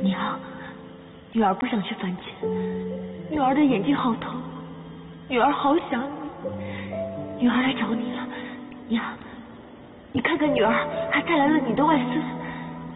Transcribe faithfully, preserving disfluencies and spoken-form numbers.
娘，女儿不想去坟前，女儿的眼睛好疼，女儿好想你，女儿来找你了。娘，你看看女儿还带来了你的外孙。